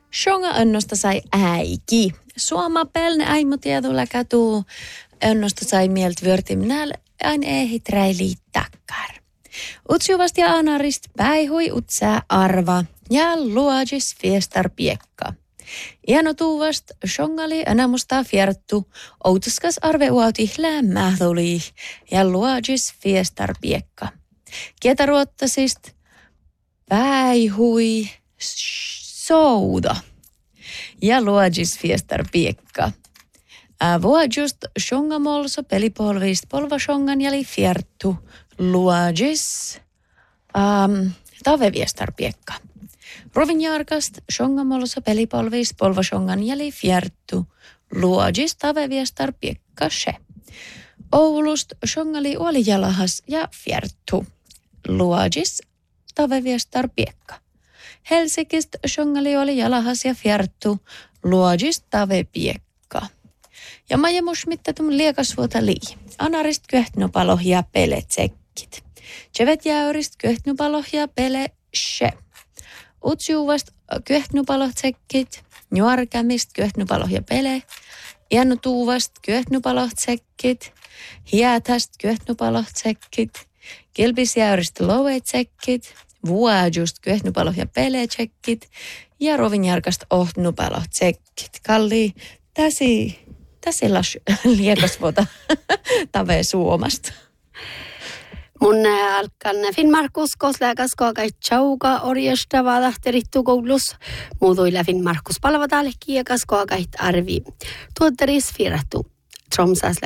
Shonga önnosta sai äiki. Suoma pelne äimutietolla katuu. Önnosta sai mielt vörtimnäl ain ehit räili takkar. Utsjuvasti ja anarist päihui utsää arva ja luogis fiestar piekka. Iano tuuvast shongali enamusta fierttu, outuskas arve uauti lämmähtuli ja luogis fiestar piekka. Kietaruottasist päihui souda ja luogis fiestar piekka. Vuodjust shongamolso pelipolvist polva shongan jali fierttu luogis taveviestar piekka. Rovinjarkast shongamolso pelipolvist polva shongan jali fierttu luogis taveviestar piekka se. Oulust shongali oli jalahas ja fierttu luogis taveviestar piekka. Helsingistä shongali oli jalahas ja fierttu luogis tave piekka. Ja majemus mittatun liekasvuota lii. Anarist köhtnupaloh ja pele tsekkit. Tsevet jäyrist köhtnupaloh ja pele she. Utsjuvast köhtnupaloh tsekkit. Nuarkämist köhtnupaloh ja pele. Iannutuuvast köhtnupaloh tsekkit. Hiätäst köhtnupaloh tsekkit. Kilpisjäyrist loue tsekkit. Vuodjust köhtnupaloh ja pele tsekkit. Ja rovinjarkast ohtnupaloh tsekkit. Kalli Tässä liekasvuota tave Suomasta. Mun alkan Finnmarkus kosläkas koakai chauka orjesta vaadahterittu koulus. Muutuilla Finnmarkus palvatalle kiekas koakait arvi. Tuotteris firrattu. Tromsas